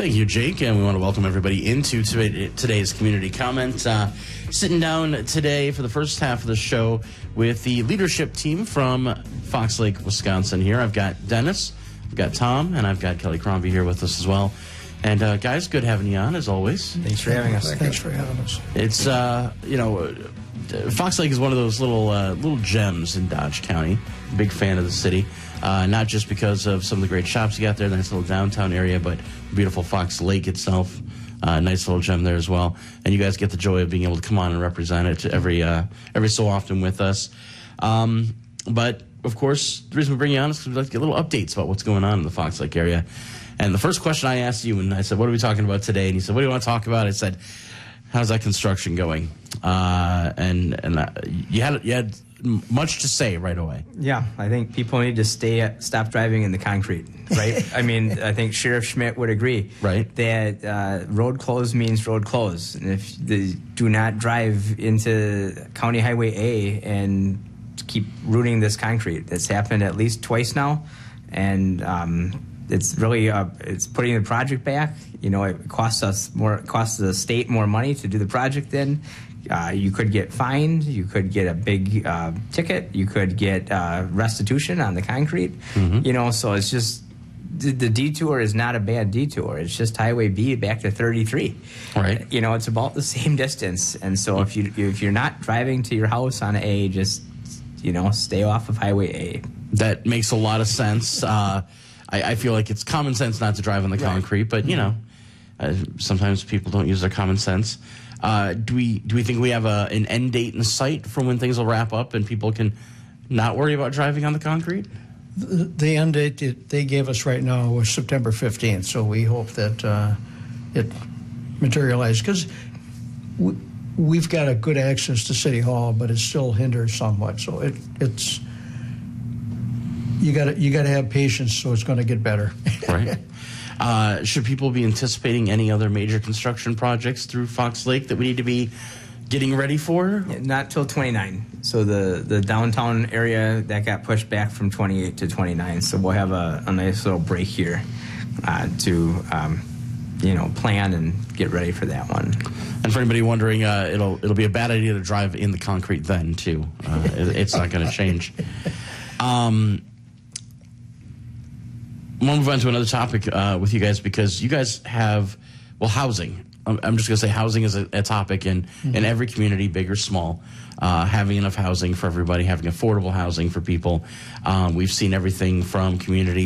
Thank you, Jake, and we want to welcome everybody into today's community comment. Sitting down today for the first half of the show with the leadership team from Fox Lake, Wisconsin here. I've got Dennis, I've got Tom, and I've got Kelly Crombie here with us as well. And guys, good having you on, as always. Thanks for having us. Thanks for having us. It's, Fox Lake is one of those little gems in Dodge County. Big fan of the city. Not just because of some of the great shops you got there, nice little downtown area, but beautiful Fox Lake itself. Nice little gem there as well. And you guys get the joy of being able to come on and represent it every so often with us. But, of course, the reason we bring you on is because we'd like to get little updates about what's going on in the Fox Lake area. And the first question I asked you, and I said, what are we talking about today? And you said, what do you want to talk about? I said, how's that construction going? You had much to say right away. Yeah, I think people need to stop driving in the concrete, right? I mean, I think Sheriff Schmidt would agree, right? That road closed means road closed. And if they do not drive into County Highway A and keep rooting this concrete, that's happened at least twice now, and it's really it's putting the project back. You know, it costs the state more money to do the project. Then you could get fined, you could get a big ticket, you could get restitution on the concrete. Mm-hmm. You know, so it's just the detour is not a bad detour. It's just Highway B back to 33. Right. You know, it's about the same distance. And so if you're not driving to your house on A, just stay off of Highway A. That makes a lot of sense. I feel like it's common sense not to drive on the concrete, but sometimes people don't use their common sense. Do we think we have an end date in sight for when things will wrap up and people can not worry about driving on the concrete? The end date they gave us right now was September 15th, so we hope that it materializes, because we've got a good access to City Hall, but it still hinders somewhat. So it's you got to have patience, so it's going to get better. Right. Should people be anticipating any other major construction projects through Fox Lake that we need to be getting ready for? Yeah, not till 29. So the downtown area, that got pushed back from 28 to 29. So we'll have a nice little break here to plan and get ready for that one. And for anybody wondering, it'll be a bad idea to drive in the concrete then too. It's not going to change. I want to move on to another topic with you guys, because you guys have, housing. I'm just going to say housing is a topic in every community, big or small. Having enough housing for everybody, having affordable housing for people. We've seen everything from communities